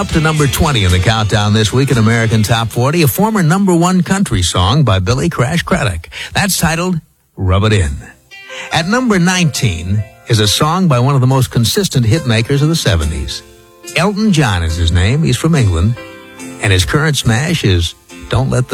Up to number 20 in the countdown this week in American Top 40, a former number one country song by Billy Crash Craddock. That's titled Rub It In. At number 19 is a song by one of the most consistent hit makers of the 70s. Elton John is his name. He's from England. And his current smash is Don't Let the